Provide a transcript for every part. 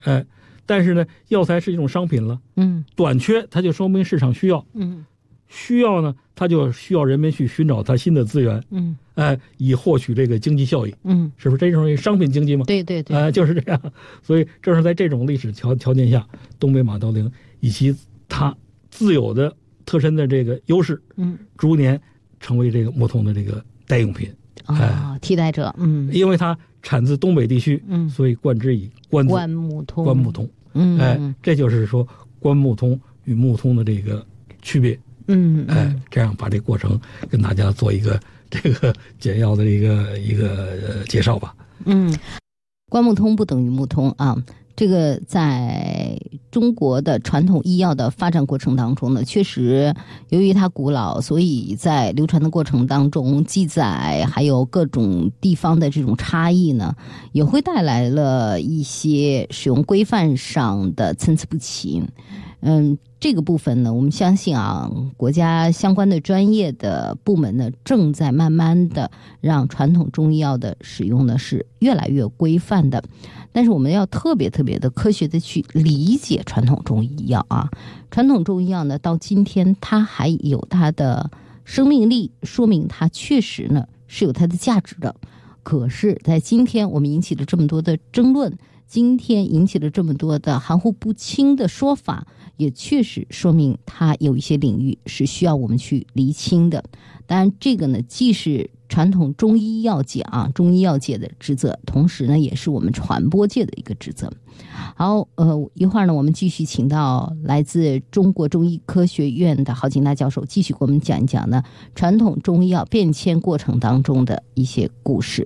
但是呢，药材是一种商品了，短缺它就说明市场需要，需要呢，它就需要人们去寻找它新的资源，以获取这个经济效益，是不是？这种商品经济吗？ 对， 就是这样。所以正是在这种历史条件下，东北马兜铃以及它自有的特深的这个优势，逐年成为这个木通的这个代用品， 替代者， 因为它产自东北地区，所以冠之以关木通， 这就是说关木通与木通的这个区别，这样把这过程跟大家做一个这个简要的一个介绍吧。 关木通不等于木通啊。这个在中国的传统医药的发展过程当中呢，确实由于它古老，所以在流传的过程当中，记载还有各种地方的这种差异呢，也会带来了一些使用规范上的参差不齐。这个部分呢，我们相信啊，国家相关的专业的部门呢，正在慢慢的让传统中医药的使用呢是越来越规范的。但是我们要特别的科学的去理解传统中医药啊。传统中医药呢，到今天它还有它的生命力，说明它确实呢是有它的价值的。可是在今天我们引起了这么多的争论，今天引起了这么多的含糊不清的说法，也确实说明它有一些领域是需要我们去厘清的。当然这个呢既是传统中医药界中医药界的职责，同时呢也是我们传播界的一个职责。好，一会儿呢我们继续请到来自中国中医科学院的郝景大教授，继续给我们讲一讲呢传统中医药变迁过程当中的一些故事。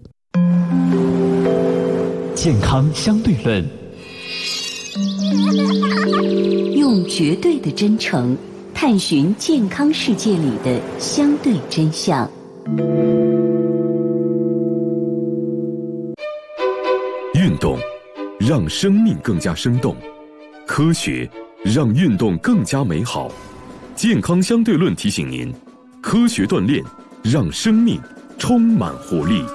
健康相对论， 用绝对的真诚探寻健康世界里的相对真相。 运动让生命更加生动，科学让运动更加美好。健康相对论提醒您，科学锻炼让生命充满活力。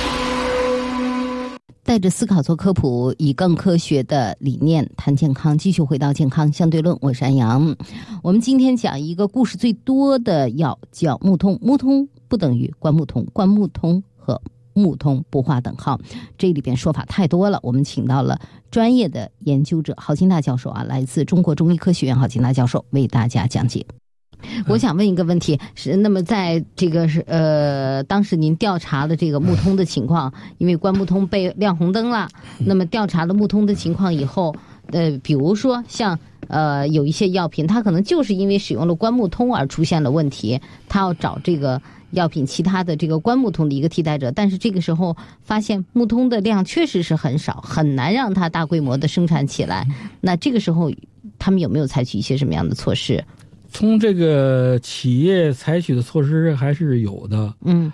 带着思考做科普，以更科学的理念谈健康，继续回到健康相对论，我是安阳。我们今天讲一个故事最多的药叫木通，木通不等于关木通，关木通和木通不划等号，这里边说法太多了。我们请到了专业的研究者郝金大教授来自中国中医科学院郝金大教授为大家讲解。我想问一个问题，是那么在这个当时您调查的这个木通的情况，因为关木通被亮红灯了，那么调查了木通的情况以后，比如说像有一些药品，它可能就是因为使用了关木通而出现了问题，它要找这个药品其他的这个关木通的一个替代者，但是这个时候发现木通的量确实是很少，很难让它大规模的生产起来。那这个时候他们有没有采取一些什么样的措施？ 从这个企业采取的措施还是有的，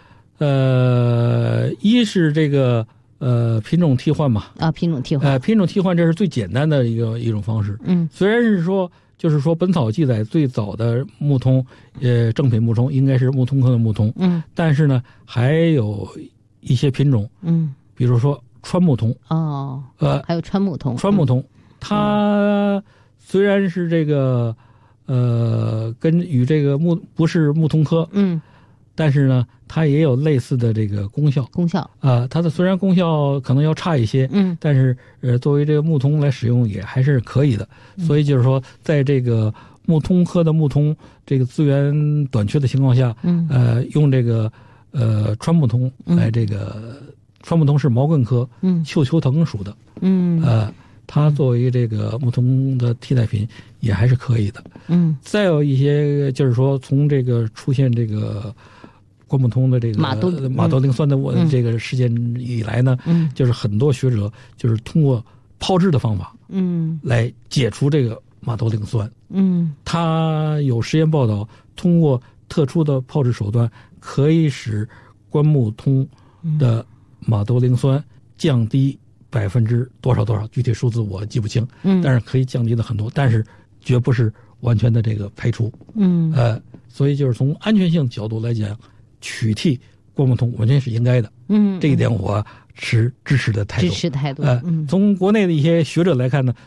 一是这个品种替换嘛， 品种替换， 品种替换这是最简单的一种方式，虽然是说就是说本草记载最早的木通，正品木通应该是木通科的木通，但是呢还有一些品种，比如说川木通， 还有川木通， 它虽然是这个与这个不是木通科，但是呢它也有类似的这个功效它的虽然功效可能要差一些，但是作为这个木通来使用也还是可以的，所以就是说在这个木通科的木通这个资源短缺的情况下，用这个川木通来这个川木通是毛茛科绣球藤属的，它作为这个木通的替代品也还是可以的。再有一些就是说从这个出现这个关木通的这个马兜铃酸的这个事件以来呢，就是很多学者就是通过炮制的方法，来解除这个马兜铃酸。它有实验报道，通过特殊的炮制手段，可以使关木通的马兜铃酸降低多少，具体数字我记不清，但是可以降低的很多，但是绝不是完全的这个排除。所以就是从安全性角度来讲，取缔关木通完全是应该的。这一点我持支持的态度。 从国内的一些学者来看呢，